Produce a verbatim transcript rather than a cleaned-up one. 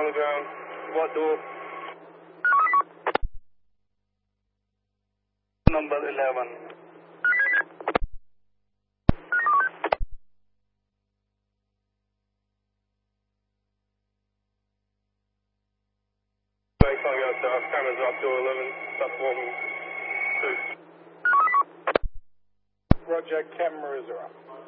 on the ground. What door? Number eleven. Right, calling out uh, cameras off door eleven, stop one, two. Roger, cameras are up.